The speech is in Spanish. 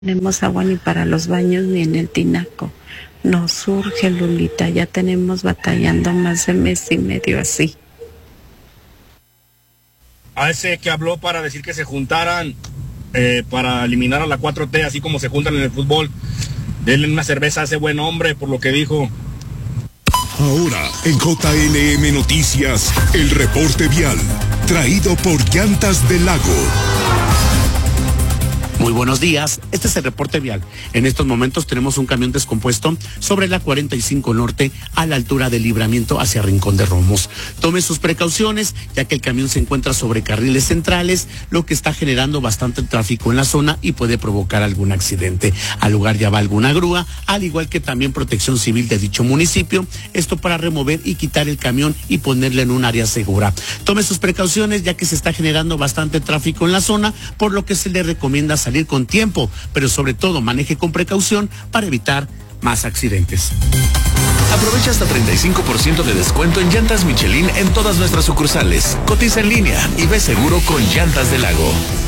Tenemos agua ni para los baños ni en el tinaco. Nos surge, Lulita, ya tenemos batallando más de mes y medio así. A ese que habló para decir que se juntaran para eliminar a la 4T, así como se juntan en el fútbol, denle una cerveza a ese buen hombre por lo que dijo. Ahora, en JLM Noticias, el reporte vial, traído por Llantas del Lago. Muy buenos días, este es el reporte vial. En estos momentos tenemos un camión descompuesto sobre la 45 Norte a la altura del Libramiento hacia Rincón de Romos. Tome sus precauciones, ya que el camión se encuentra sobre carriles centrales, lo que está generando bastante tráfico en la zona y puede provocar algún accidente. Al lugar ya va alguna grúa, al igual que también Protección Civil de dicho municipio, esto para remover y quitar el camión y ponerle en un área segura. Tome sus precauciones, ya que se está generando bastante tráfico en la zona, por lo que se le recomienda salir con tiempo, pero sobre todo maneje con precaución para evitar más accidentes. Aprovecha hasta 35% de descuento en llantas Michelin en todas nuestras sucursales. Cotiza en línea y ve seguro con Llantas del Lago.